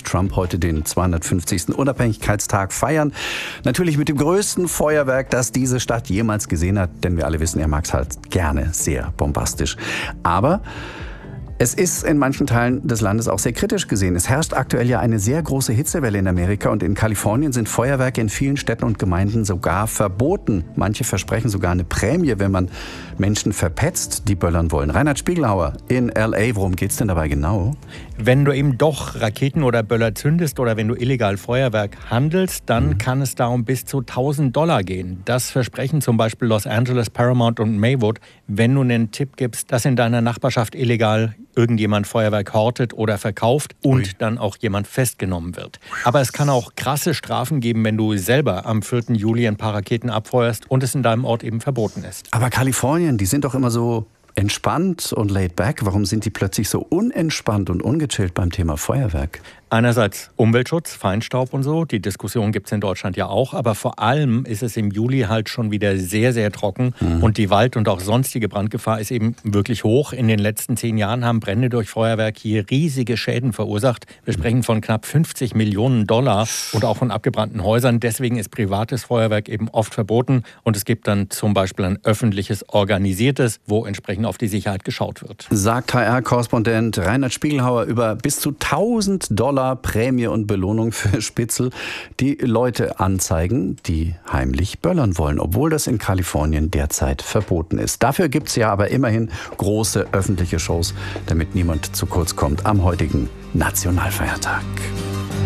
Trump heute den 250. Unabhängigkeitstag feiern. Natürlich mit dem größten Feuerwerk, das diese Stadt jemals gesehen hat. Denn wir alle wissen, er mag es halt gerne sehr bombastisch. Aber es ist in manchen Teilen des Landes auch sehr kritisch gesehen. Es herrscht aktuell ja eine sehr große Hitzewelle in Amerika und in Kalifornien sind Feuerwerke in vielen Städten und Gemeinden sogar verboten. Manche versprechen sogar eine Prämie, wenn man Menschen verpetzt, die böllern wollen. Reinhard Spiegelhauer in L.A., worum geht's denn dabei genau? Wenn du eben doch Raketen oder Böller zündest oder wenn du illegal Feuerwerk handelst, dann kann es da um bis zu $1.000 gehen. Das versprechen zum Beispiel Los Angeles, Paramount und Maywood, wenn du einen Tipp gibst, dass in deiner Nachbarschaft illegal irgendjemand Feuerwerk hortet oder verkauft und dann auch jemand festgenommen wird. Aber es kann auch krasse Strafen geben, wenn du selber am 4. Juli ein paar Raketen abfeuerst und es in deinem Ort eben verboten ist. Aber Kalifornien, die sind doch immer so entspannt und laid back. Warum sind die plötzlich so unentspannt und ungechillt beim Thema Feuerwerk? Einerseits Umweltschutz, Feinstaub und so. Die Diskussion gibt es in Deutschland ja auch. Aber vor allem ist es im Juli halt schon wieder sehr, sehr trocken. Und die Wald- und auch sonstige Brandgefahr ist eben wirklich hoch. In den letzten 10 Jahren haben Brände durch Feuerwerk hier riesige Schäden verursacht. Wir sprechen von knapp $50 Millionen und auch von abgebrannten Häusern. Deswegen ist privates Feuerwerk eben oft verboten. Und es gibt dann zum Beispiel ein öffentliches, organisiertes, wo entsprechend auf die Sicherheit geschaut wird. Sagt HR-Korrespondent Reinhard Spiegelhauer über bis zu $1.000 Prämie und Belohnung für Spitzel, die Leute anzeigen, die heimlich böllern wollen, obwohl das in Kalifornien derzeit verboten ist. Dafür gibt es ja aber immerhin große öffentliche Shows, damit niemand zu kurz kommt am heutigen Nationalfeiertag.